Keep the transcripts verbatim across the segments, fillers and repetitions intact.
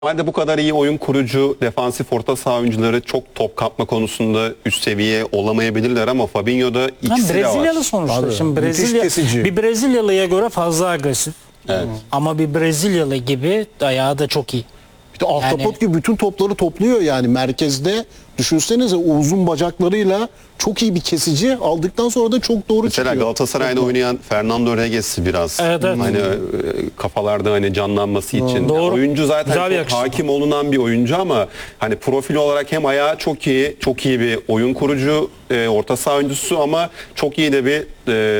Normalde bu kadar iyi oyun kurucu, defansif orta saha oyuncuları çok top kapma konusunda üst seviye olamayabilirler ama Fabinho'da ikisi de var. Brezilyalı sonuçta. Abi, Şimdi müthiş Brezilya, kesici. bir Brezilyalıya göre fazla agresif. Evet. Ama bir Brezilyalı gibi ayağı da çok iyi. İşte ahtapot Yani- gibi bütün topları topluyor yani merkezde. Düşünsenize o uzun bacaklarıyla çok iyi bir kesici aldıktan sonra da çok doğru Mesela çıkıyor. Galatasaray'da oynayan Fernando Regues'i biraz Evet, evet. hani e, kafalarda hani canlanması için. Doğru. Yani oyuncu zaten Güzel bir çok yakıştırma. hakim olunan bir oyuncu ama hani profil olarak hem ayağı çok iyi, çok iyi bir oyun kurucu, e, orta saha oyuncusu ama çok iyi de bir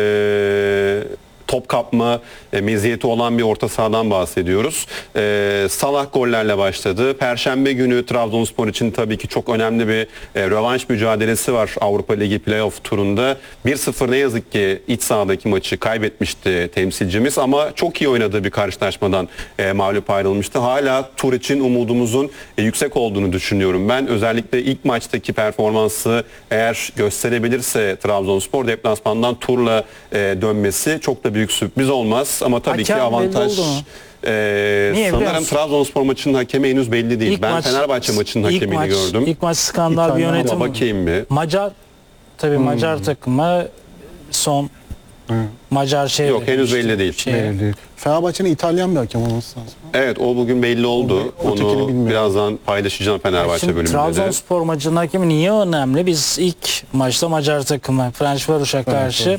e, top kapma e, meziyeti olan bir orta sahadan bahsediyoruz. E, Salah gollerle başladı. Perşembe günü Trabzonspor için tabii ki çok önemli bir e, rövanş mücadelesi var Avrupa Ligi playoff turunda. bir sıfır ne yazık ki iç sahadaki maçı kaybetmişti temsilcimiz ama çok iyi oynadığı bir karşılaşmadan e, mağlup ayrılmıştı. Hala tur için umudumuzun e, yüksek olduğunu düşünüyorum ben. Özellikle ilk maçtaki performansı eğer gösterebilirse Trabzonspor deplasmandan turla e, dönmesi çok da büyük sürpriz olmaz ama tabii Hakem ki avantaj. belli oldu mu? Ee, Niye biliyor sanırım musun? Trabzonspor maçının hakemi henüz belli değil. İlk ben maç- Fenerbahçe maçının ilk hakemini maç- gördüm. İlk maç skandal bir İtalyan yönetim. Ama bakayım mi? Macar tabii Hmm. Macar takımı son Macar şey Yok, henüz belli değil. Şey, Belli değil. Fenerbahçe'nin İtalyan bir hakem olması lazım. Evet, o bugün belli oldu. Onu- ötekini Onu bilmiyorum. birazdan paylaşacağım Fenerbahçe Şimdi bölümünde de. Trabzonspor maçının hakemi niye önemli? Biz ilk maçta Macar takımı Ferencvaros'a karşı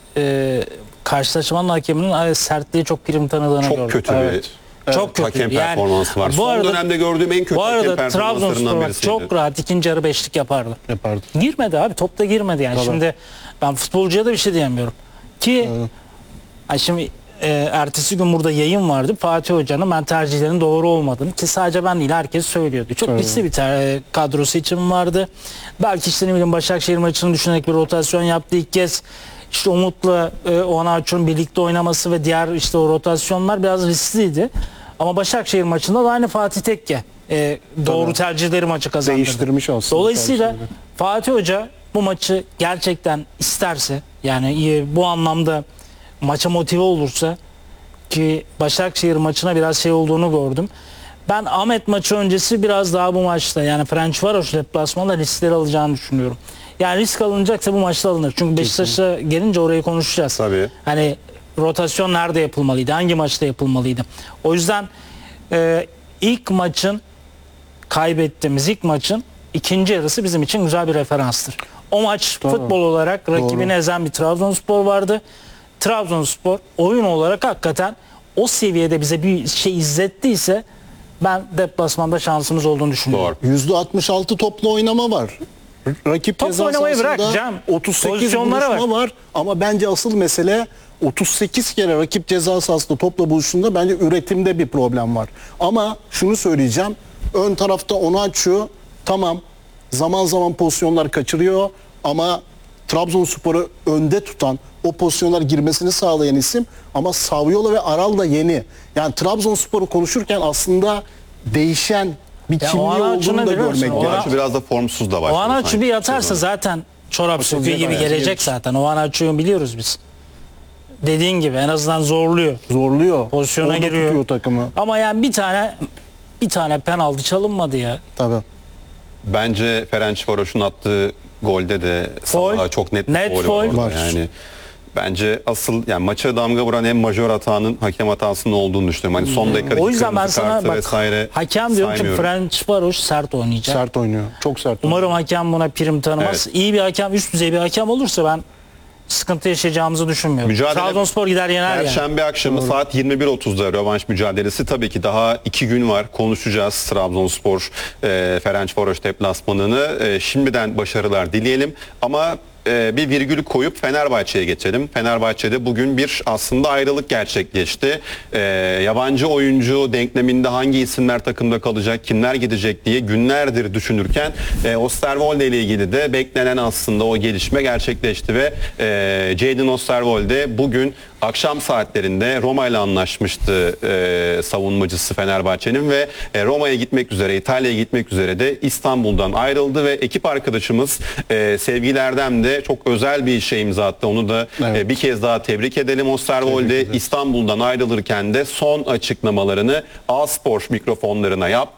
e, karşılaşmanın hakeminin sertliği çok prim tanıdığını gördüm. Çok kötü Evet. bir Çok kötü. hakem Yani performansı var. bu Son arada- dönemde gördüğüm en kötü Bu hakem arada performanslarından Trabzonspor bak birisiydi. çok rahat ikinci yarı beşlik yapardı. Yapardı. Girmedi abi, topta girmedi yani. Tabii. Şimdi ben futbolcuya da bir şey diyemiyorum. Ki ay şimdi e, ertesi gün burada yayın vardı. Fatih Hoca'nın ben tercihlerin doğru olmadığını, ki sadece ben değil herkes söylüyordu. Çok Evet. riskli bir ter- kadrosu için vardı. Belki işte ne bileyim Başakşehir maçını düşünerek bir rotasyon yaptı ilk kez. İşte Umut'la e, Onaçu'nun birlikte oynaması ve diğer işte o rotasyonlar biraz riskliydi. Ama Başakşehir maçında da aynı Fatih Tekke e, doğru Tabii. tercihleri maçı kazandırdı. Değiştirmiş aslında. Dolayısıyla tercihleri. Fatih Hoca bu maçı gerçekten isterse, yani iyi, bu anlamda maça motive olursa, ki Başakşehir maçına biraz şey olduğunu gördüm. Ben Ahmet maçı öncesi biraz daha bu maçta, yani Ferencvaros deplasmanında riskleri alacağını düşünüyorum. Yani risk alınacaksa bu maçta alınır. Çünkü Beşiktaş'a gelince orayı konuşacağız. Tabii. Hani rotasyon nerede yapılmalıydı, hangi maçta yapılmalıydı. O yüzden e, ilk maçın kaybettiğimiz ilk maçın ikinci yarısı bizim için güzel bir referanstır. O maç Doğru. futbol olarak rakibini ezen bir Trabzonspor vardı. Trabzonspor oyun olarak hakikaten o seviyede bize bir şey izlettiyse ben deplasmanda şansımız olduğunu düşünüyorum. Doğru. yüzde altmış altı toplu oynama var. R- Rakip Top ceza oynamayı sahasında bırak Cem. otuz sekiz Pozisyonlara buluşma var. Ama bence asıl mesele otuz sekiz kere rakip ceza sahasında topla buluştuğunda bence üretimde bir problem var. Ama şunu söyleyeceğim. Ön tarafta onu açıyor. Tamam. Zaman zaman pozisyonlar kaçırıyor ama Trabzonspor'u önde tutan, o pozisyonlar girmesini sağlayan isim, ama Saviola ve Aral da yeni. Yani Trabzonspor'u konuşurken aslında değişen bir Ya kimliği o Anaç'ı olduğunu da biliyor musun? görmek O Bu lazım. Ana- maçı biraz da formsuz da O başladı. Anaç'ı sanki bir yatarsa sezon. zaten çorap söküğü gibi bayağı gelecek gelir. zaten. O Anaç'ı biliyoruz biz. Dediğin gibi en azından zorluyor. Zorluyor. Pozisyona Orada giriyor. tutuyor takımı. Ama yani bir tane bir tane penaltı çalınmadı ya. Tabii. Bence Ferencvaros'un attığı golde de Foul. Salah'a çok net bir Net foul foul. var orada. Var. Yani bence asıl yani maça damga vuran en majör hatanın hakem hatasının olduğunu düşünüyorum. Hani son dakikadaki O yüzden ben kırmızı sana kartı bak vesaire hakem diyorum ki saymıyorum. Ferencvaros sert oynayacak. Sert oynuyor. Çok sert oynuyor. Umarım hakem buna prim tanımaz. Evet. İyi bir hakem, üst düzey bir hakem olursa ben sıkıntı yaşayacağımızı düşünmüyorum. Mücadele- Trabzonspor gider yener yani. Perşembe akşamı saat yirmi bir otuzda rövanş mücadelesi. Tabii ki daha iki gün var. Konuşacağız Trabzonspor e, Ferencvaros deplasmanını. E, şimdiden başarılar dileyelim. Ama e, bir virgül koyup Fenerbahçe'ye geçelim. Fenerbahçe'de bugün bir aslında ayrılık gerçekleşti. E, yabancı oyuncu denkleminde hangi isimler takımda kalacak, kimler gidecek diye günlerdir düşünürken e, Osterwolde ile ilgili de beklenen aslında o gelişme gerçekleşti ve e, Jadon Osterwolde bugün akşam saatlerinde Roma ile anlaşmıştı e, savunmacısı Fenerbahçe'nin ve e, Roma'ya gitmek üzere, İtalya'ya gitmek üzere de İstanbul'dan ayrıldı ve ekip arkadaşımız e, Sevgili Erdem de çok özel bir işe imza attı. Onu da Evet. e, bir kez daha tebrik edelim. Osterwolde İstanbul'dan ayrılırken de son açıklamalarını A-Spor mikrofonlarına yaptı.